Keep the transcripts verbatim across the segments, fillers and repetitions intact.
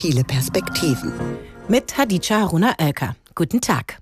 Viele Perspektiven. Mit Hadija Haruna Oelker. Guten Tag.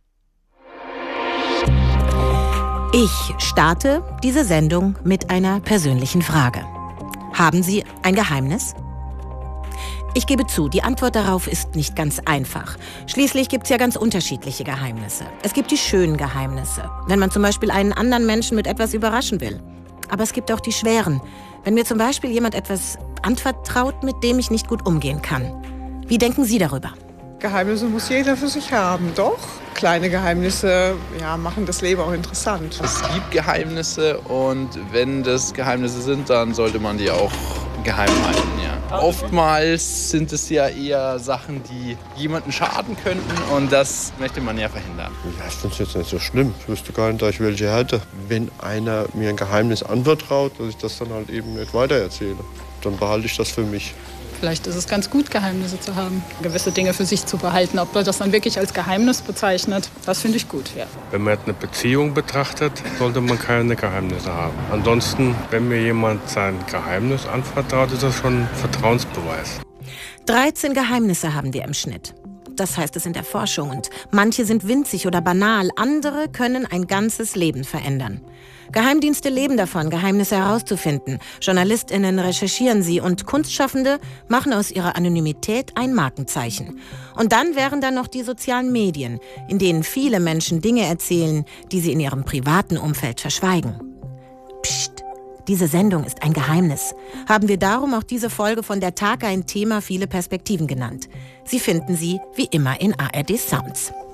Ich starte diese Sendung mit einer persönlichen Frage. Haben Sie ein Geheimnis? Ich gebe zu, die Antwort darauf ist nicht ganz einfach. Schließlich gibt es ja ganz unterschiedliche Geheimnisse. Es gibt die schönen Geheimnisse, wenn man zum Beispiel einen anderen Menschen mit etwas überraschen will. Aber es gibt auch die schweren, wenn mir zum Beispiel jemand etwas anvertraut, mit dem ich nicht gut umgehen kann. Wie denken Sie darüber? Geheimnisse muss jeder für sich haben, doch. Kleine Geheimnisse ja, machen das Leben auch interessant. Es gibt Geheimnisse und wenn das Geheimnisse sind, dann sollte man die auch geheim halten. Ja. Oftmals sind es ja eher Sachen, die jemanden schaden könnten und das möchte man ja verhindern. Ja, ich finde es jetzt nicht so schlimm. Ich wüsste gar nicht, dass ich welche hätte. Wenn einer mir ein Geheimnis anvertraut, dass ich das dann halt eben nicht weitererzähle, dann behalte ich das für mich. Vielleicht ist es ganz gut, Geheimnisse zu haben, gewisse Dinge für sich zu behalten. Ob man das dann wirklich als Geheimnis bezeichnet, das finde ich gut, ja. Wenn man eine Beziehung betrachtet, sollte man keine Geheimnisse haben. Ansonsten, wenn mir jemand sein Geheimnis anvertraut, ist das schon ein Vertrauensbeweis. dreizehn Geheimnisse haben wir im Schnitt. Das heißt es in der Forschung. Und manche sind winzig oder banal, andere können ein ganzes Leben verändern. Geheimdienste leben davon, Geheimnisse herauszufinden. JournalistInnen recherchieren sie und Kunstschaffende machen aus ihrer Anonymität ein Markenzeichen. Und dann wären da noch die sozialen Medien, in denen viele Menschen Dinge erzählen, die sie in ihrem privaten Umfeld verschweigen. Psst, diese Sendung ist ein Geheimnis. Haben wir darum auch diese Folge von der Tag ein Thema viele Perspektiven genannt. Sie finden sie wie immer in A R D Sounds.